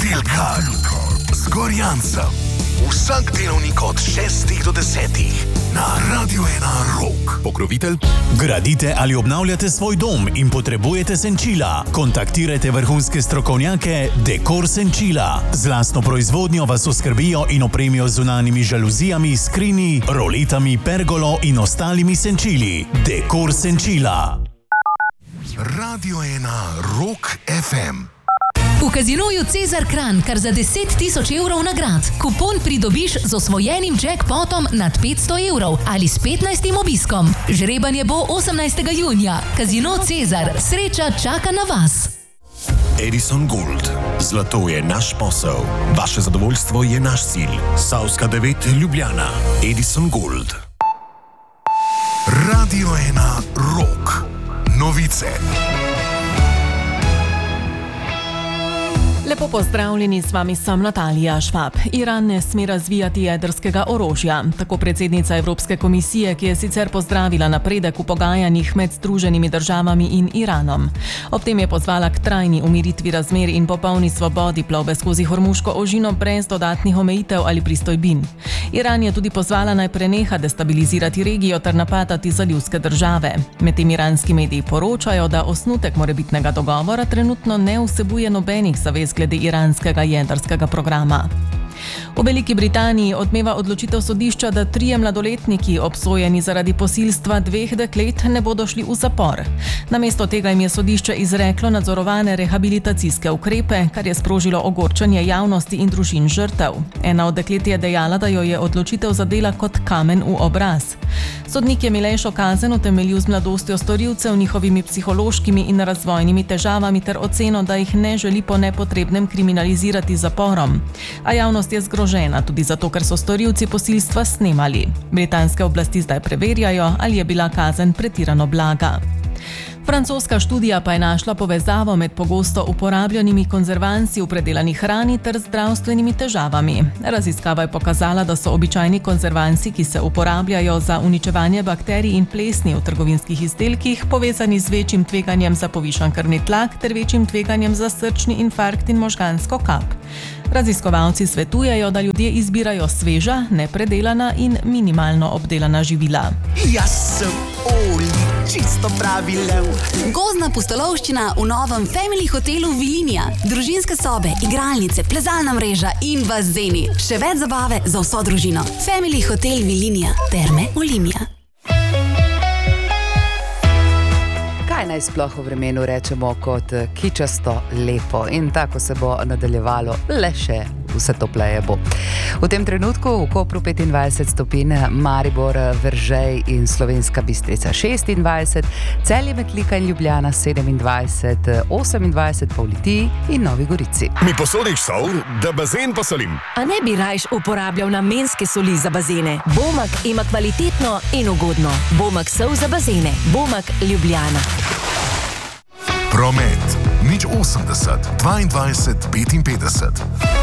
Budilka z Gorjancem. Vsak delovnik od 6 do 10 na Radio 1 Rock. Pokrovitelj? Gradite ali obnavljate svoj dom in potrebujete senčila? Kontaktirajte vrhunske strokovnjake Dekor Senčila. Z lastno proizvodnjo vas oskrbijo in opremijo z zunanjimi žaluzijami, skrini, roletami, pergolo in ostalimi senčili. Dekor Senčila. Radio 1 Rock FM. V Casinoju Cezar Kranj kar za 10.000 evrov nagrad. Kupon pridobiš z osvojenim jackpotom nad 500 evrov ali s 15. obiskom. Žrebanje bo 18. junija. Casino Cezar. Sreča čaka na vas. Edison Gold. Zlato je naš posel. Vaše zadovoljstvo je naš cilj. Savska 9 Ljubljana. Edison Gold. Radio 1 Rock. Novice. Lepo pozdravljeni, z vami sem Natalija Švab. Iran ne sme razvijati jedrskega orožja. Tako predsednica Evropske komisije, ki je sicer pozdravila napredek v pogajanjih med Združenimi državami in Iranom. Ob tem je pozvala k trajni umiritvi razmer in popolni svobodi plovbe skozi Hormuško ožino brez dodatnih omejitev ali pristojbin. Iran je tudi pozvala naj preneha destabilizirati regijo ter napadati zalivske države. Medtem iranski mediji poročajo, da osnutek morebitnega dogovora trenutno ne vsebuje nobenih zavez glede iranskega jedrskega programa. V Veliki Britaniji odmeva odločitev sodišča, da 3 mladoletniki obsojeni zaradi posilstva 2 deklet ne bodo šli v zapor. Namesto tega jim je sodišče izreklo nadzorovane rehabilitacijske ukrepe, kar je sprožilo ogorčenje javnosti in družin žrtev. Ena od deklet je dejala, da jo je odločitev zadela kot kamen v obraz. Sodnik je milejšo kazen utemeljil z mladostjo storilcev, njihovimi psihološkimi in razvojnimi težavami ter oceno, da jih ne želi po nepotrebnem kriminalizirati z zaporom. A javnost je zgrožena tudi zato, ker so storilci posilstva snemali. Britanske oblasti zdaj preverjajo, ali je bila kazen pretirano blaga. Francoska študija pa je našla povezavo med pogosto uporabljenimi konzervansi v predelani hrani ter zdravstvenimi težavami. Raziskava je pokazala, da so običajni konzervansi, ki se uporabljajo za uničevanje bakterij in plesni v trgovinskih izdelkih, povezani z večjim tveganjem za povišan krvni tlak ter večjim tveganjem za srčni infarkt in možgansko kap. Raziskovalci svetujejo, da ljudje izbirajo sveža, nepredelana in minimalno obdelana živila. Jaz sem Oli, čisto pravi lev. Gozdna pustolovščina v novem Family hotelu Vilinija. Družinske sobe, igralnice, plezalna mreža in bazeni. Še več zabave za vso družino. Family hotel Vilinija. Terme Olimia. Kaj naj sploh v vremenu rečemo kot kičasto lepo in tako se bo nadaljevalo, le še vse topleje bo. V tem trenutku v Kopru 25 stopinj, Maribor, Veržej in Slovenska Bistrica 26, Celje, Metlika in Ljubljana 27, 28 pa v Litiji in Novi Gorici. Mi posodiš sol, da bazen posolim. A ne bi rajš uporabljal namenske soli za bazene? Bomak ima kvalitetno in ugodno. Bomak sol za bazene. Bomak Ljubljana. Promet. 080 22 55.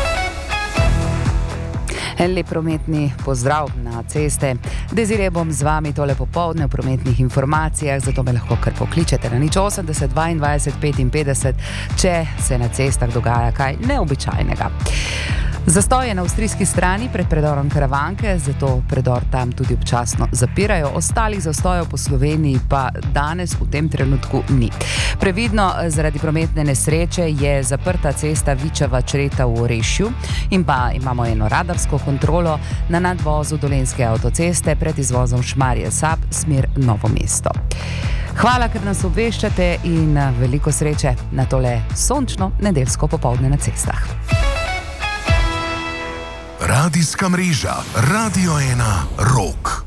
En lep prometni pozdrav na ceste. Dezirje bom z vami tole popoldne v prometnih informacijah, zato me lahko kar pokličete na 080 22 55, če se na cestah dogaja kaj neobičajnega. Zastoj je na avstrijski strani pred predorom Karavanke, zato predor tam tudi občasno zapirajo. Ostalih zastojev po Sloveniji pa danes v tem trenutku ni. Previdno zaradi prometne nesreče je zaprta cesta Vičeva Čreta v Orešju in pa imamo eno radarsko kontrolo na nadvozu Dolenjske avtoceste pred izvozom Šmarje-Sab, smer Novo mesto. Hvala, ker nas obveščate in veliko sreče na tole sončno nedeljsko popoldne na cestah. Radijska mreža Radio 1 Rock.